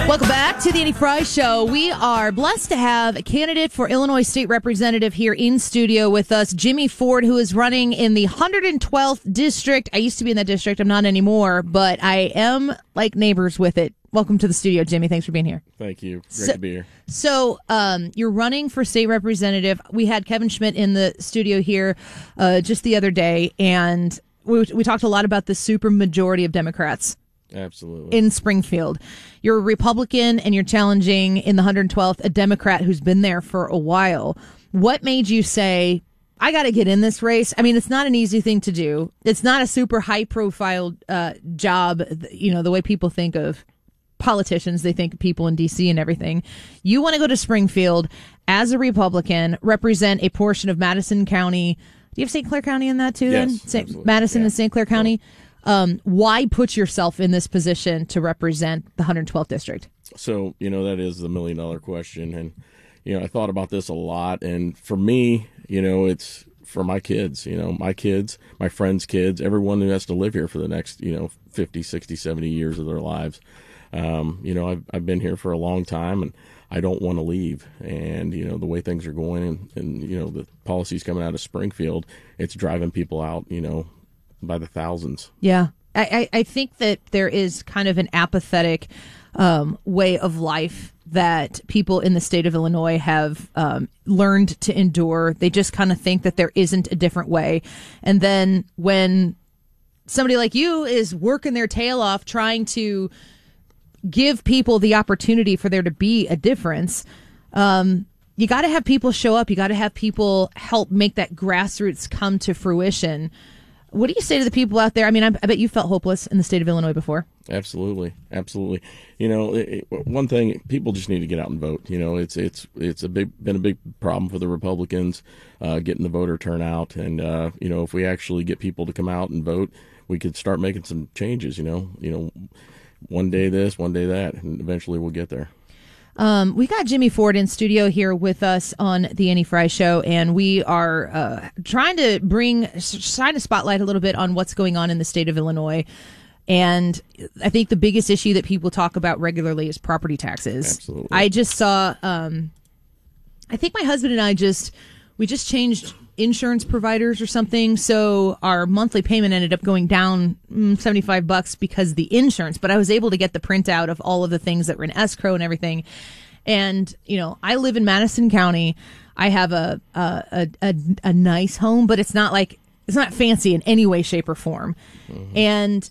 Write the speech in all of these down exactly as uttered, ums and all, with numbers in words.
Welcome back to the Annie Fry Show. We are blessed to have a candidate for Illinois State Representative here in studio with us, Jimmy Ford, who is running in the one hundred twelfth District. I used to be in that district. I'm not anymore, but I am like neighbors with it. Welcome to the studio, Jimmy. Thanks for being here. Thank you. Great so, to be here. So um, you're running for state representative. We had Kevin Schmidt in the studio here uh, just the other day, and we, we talked a lot about the super majority of Democrats. Absolutely. In Springfield. You're a Republican and you're challenging in the one hundred twelfth a Democrat who's been there for a while. What made you say, I got to get in this race? I mean, it's not an easy thing to do. It's not a super high profile uh, job, you know, the way people think of politicians. They think of people in D C and everything. You want to go to Springfield as a Republican, represent a portion of Madison County. Do you have Saint Clair County in that too? Yes, then? Saint absolutely. Madison Yeah. and Saint Clair County. Yeah. Um, why put yourself in this position to represent the one hundred twelfth district? So, you know, that is the million dollar question. And, you know, I thought about this a lot. And for me, you know, it's for my kids, you know, my kids, my friends' kids, everyone who has to live here for the next, you know, fifty, sixty, seventy years of their lives. Um, you know, I've, I've been here for a long time and I don't want to leave. And, you know, the way things are going and, and, you know, the policies coming out of Springfield, it's driving people out, you know, by the thousands. Yeah. I, I think that there is kind of an apathetic um, way of life that people in the state of Illinois have um, learned to endure. They just kind of think that there isn't a different way. And then when somebody like you is working their tail off trying to give people the opportunity for there to be a difference, um, you got to have people show up. You got to have people help make that grassroots come to fruition. What do you say to the people out there? I mean, I, I bet you felt hopeless in the state of Illinois before. Absolutely, absolutely. You know, it, it, one thing, people just need to get out and vote. You know, it's it's it's a big been a big problem for the Republicans uh, getting the voter turnout, and uh, you know, if we actually get people to come out and vote, we could start making some changes. You know, you know, one day this, one day that, and eventually we'll get there. Um, we got Jimmy Ford in studio here with us on the Annie Fry Show, and we are uh, trying to bring, shine a spotlight a little bit on what's going on in the state of Illinois. And I think the biggest issue that people talk about regularly is property taxes. Absolutely. I just saw, um, I think my husband and I just, we just changed insurance providers or something, so our monthly payment ended up going down mm, seventy-five bucks because of the insurance, but I was able to get the printout of all of the things that were in escrow and everything. And you know, I live in Madison County. I have a a a, a, a nice home, but it's not like it's not fancy in any way, shape, or form. Mm-hmm. And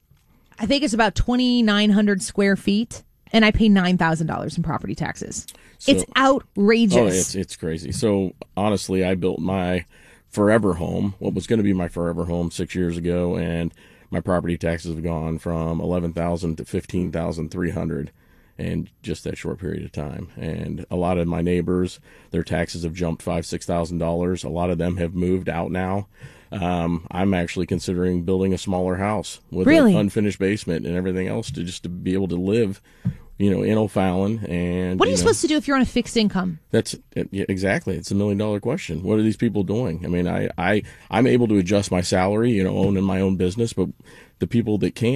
I think it's about twenty-nine hundred square feet, and I pay nine thousand dollars in property taxes. So, it's outrageous. Oh, it's it's crazy. So honestly, I built my forever home, what was going to be my forever home, six years ago, and my property taxes have gone from eleven thousand to fifteen thousand three hundred in just that short period of time. And a lot of my neighbors, their taxes have jumped five, six thousand dollars. A lot of them have moved out now. Um, I'm actually considering building a smaller house with really? an unfinished basement and everything else to just to be able to live, you know, in O'Fallon. And what are you, you know, supposed to do if you're on a fixed income? That's yeah, exactly. It's a million dollar question. What are these people doing? I mean, I, I, I'm able to adjust my salary, you know, owning my own business, but the people that can't,